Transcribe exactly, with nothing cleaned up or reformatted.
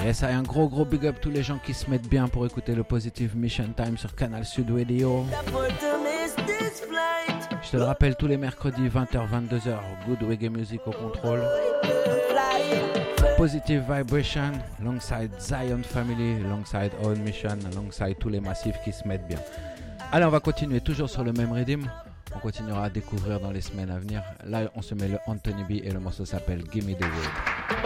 Et ça, un gros gros big up tous les gens qui se mettent bien pour écouter le Positive Mission Time sur Canal Sud Radio. Je te le rappelle, tous les mercredis vingt heures vingt-deux heures, good reggae music au contrôle. Positive Vibration, alongside Zion Family, alongside Own Mission, alongside tous les massifs qui se mettent bien. Allez, on va continuer toujours sur le même rythme. On continuera à découvrir dans les semaines à venir. Là, on se met le Anthony B et le morceau s'appelle Gimme the Wood.